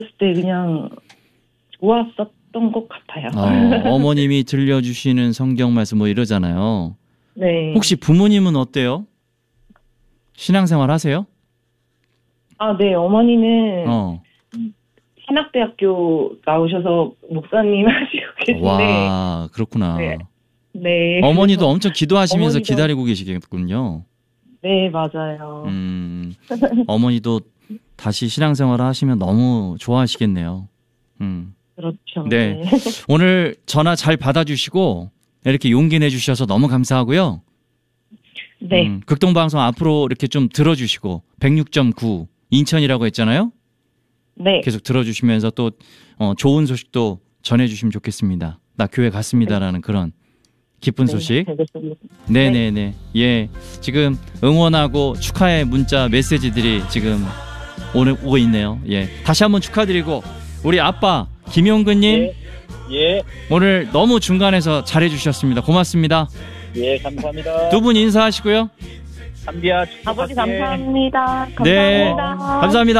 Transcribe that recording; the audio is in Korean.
때 그냥 좋았었던 것 같아요. 어머님이 들려주시는 성경 말씀 뭐 이러잖아요. 네. 혹시 부모님은 어때요? 신앙생활 하세요? 네. 어머니는 신학대학교 나오셔서 목사님 하시고 계신데. 와, 그렇구나. 네. 네. 어머니도 엄청 기도하시면서 어머니도... 기다리고 계시겠군요. 네, 맞아요. 어머니도 다시 신앙생활을 하시면 너무 좋아하시겠네요. 그렇죠. 네. 오늘 전화 잘 받아주시고 이렇게 용기 내주셔서 너무 감사하고요. 네. 극동방송 앞으로 이렇게 좀 들어주시고 106.9 인천이라고 했잖아요. 네. 계속 들어주시면서 또 좋은 소식도 전해주시면 좋겠습니다. 나 교회 갔습니다라는 그런 기쁜 소식. 네네네. 예, 지금 응원하고 축하의 문자 메시지들이 지금 오고 있네요. 예, 다시 한번 축하드리고 우리 아빠 김용근님, 예. 오늘 너무 중간에서 잘해주셨습니다. 고맙습니다. 예, 감사합니다. 두 분 인사하시고요. 담비야, 아버지 감사합니다. 네, 감사합니다. 감사합니다.